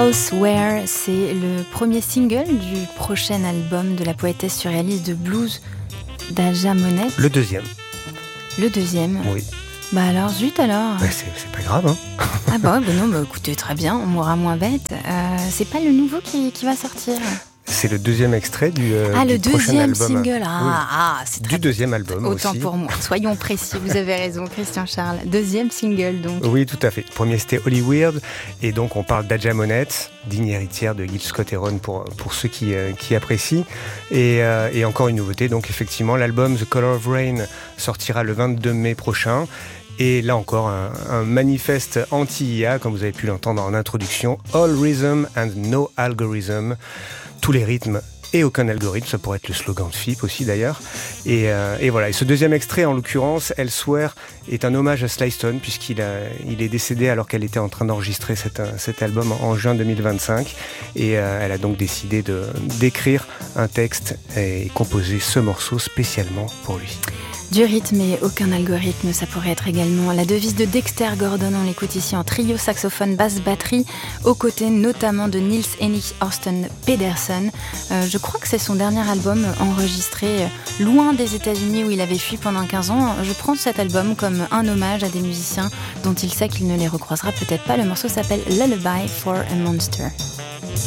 Elsewhere, c'est le premier single du prochain album de la poétesse surréaliste de blues Daja Monet. Le deuxième. Le deuxième. Oui. Bah alors, zut alors. Bah c'est pas grave, hein. Ah bah non, écoutez, très bien, on mourra moins bête. C'est pas le nouveau qui va sortir. C'est le deuxième extrait du le prochain deuxième album. single. Oui. C'est du très... deuxième album Autant aussi. pour moi. Soyons précis, vous avez raison, Christian Charles. Deuxième single, donc. Oui, tout à fait. Le premier, c'était Holly Weird. Et donc, on parle d'Adja Monet, digne héritière de Gil Scott-Heron pour ceux qui apprécient. Et encore une nouveauté. Donc, effectivement, l'album The Color of Rain sortira le 22 mai prochain. Et là encore, un manifeste anti-IA, comme vous avez pu l'entendre en introduction. All rhythm and no algorithm. Tous les rythmes et aucun algorithme, ça pourrait être le slogan de FIP aussi d'ailleurs. Et voilà. Et ce deuxième extrait, en l'occurrence, Elsewhere, est un hommage à Sly Stone, puisqu'il est décédé alors qu'elle était en train d'enregistrer cet album en juin 2025. Et elle a donc décidé d'écrire un texte et composer ce morceau spécialement pour lui. Du rythme et aucun algorithme, ça pourrait être également la devise de Dexter Gordon. On l'écoute ici en trio, saxophone, basse, batterie, aux côtés notamment de Niels Henning Horsten Pedersen. Je crois que c'est son dernier album enregistré loin des États-Unis où il avait fui pendant 15 ans. Je prends cet album comme un hommage à des musiciens dont il sait qu'il ne les recroisera peut-être pas. Le morceau s'appelle Lullaby for a Monster.